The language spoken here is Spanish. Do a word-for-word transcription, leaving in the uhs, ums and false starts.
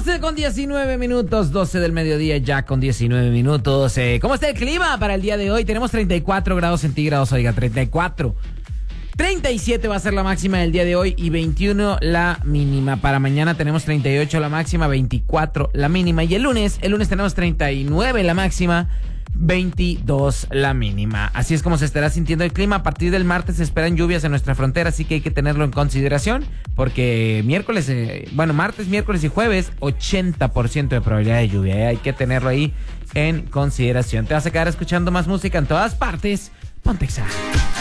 doce con diecinueve minutos, doce del mediodía ya con diecinueve minutos. Eh, ¿Cómo está el clima para el día de hoy? Tenemos treinta y cuatro grados centígrados, oiga, treinta y cuatro. treinta y siete va a ser la máxima del día de hoy y veintiuno la mínima. Para mañana tenemos treinta y ocho la máxima, veinticuatro la mínima. Y el lunes, el lunes tenemos treinta y nueve la máxima, veintidós la mínima. Así es como se estará sintiendo el clima. A partir del martes se esperan lluvias en nuestra frontera, así que hay que tenerlo en consideración, porque miércoles, eh, bueno, martes, miércoles y jueves, ochenta por ciento de probabilidad de lluvia. ¿eh? Hay que tenerlo ahí en consideración. Te vas a quedar escuchando más música en todas partes. Ponte Exa.